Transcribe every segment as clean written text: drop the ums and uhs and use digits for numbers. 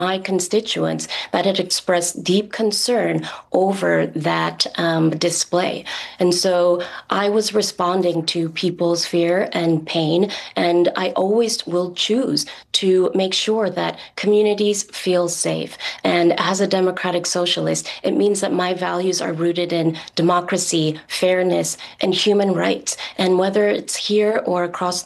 my constituents that had expressed deep concern over that display. And so I was responding to people's fear and pain, and I always will choose to make sure that communities feel safe. And as a democratic socialist, it means that my values are rooted in democracy, fairness, and human rights. And whether it's here or across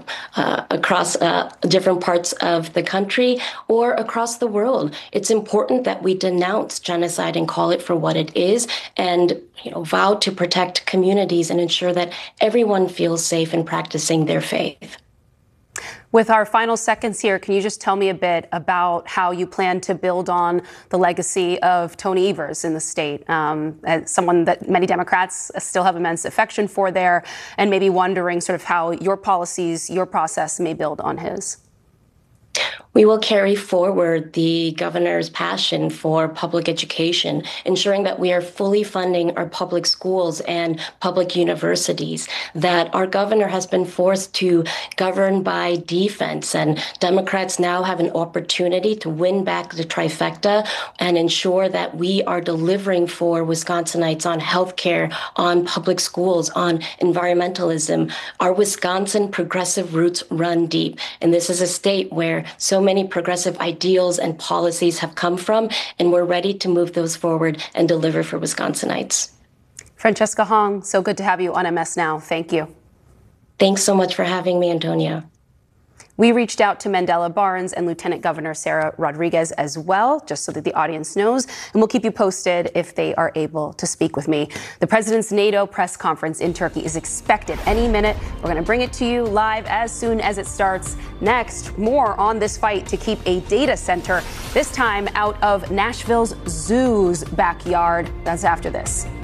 different parts of the country or across the world, it's important that we denounce genocide and call it for what it is, and vow to protect communities and ensure that everyone feels safe in practicing their faith. With our final seconds here, can you just tell me a bit about how you plan to build on the legacy of Tony Evers in the state, as someone that many Democrats still have immense affection for there, and maybe wondering sort of how your policies, your process may build on his? We will carry forward the governor's passion for public education, ensuring that we are fully funding our public schools and public universities, that our governor has been forced to govern by defense, and Democrats now have an opportunity to win back the trifecta and ensure that we are delivering for Wisconsinites on healthcare, on public schools, on environmentalism. Our Wisconsin progressive roots run deep, and this is a state where so many progressive ideals and policies have come from, and we're ready to move those forward and deliver for Wisconsinites. Francesca Hong, so good to have you on MS Now. Thank you. Thanks so much for having me, Antonia. We reached out to Mandela Barnes and Lieutenant Governor Sarah Rodriguez as well, just so that the audience knows, and we'll keep you posted if they are able to speak with me. The president's NATO press conference in Turkey is expected any minute. We're going to bring it to you live as soon as it starts. Next, more on this fight to keep a data center, this time out of Nashville's zoo's backyard. That's after this.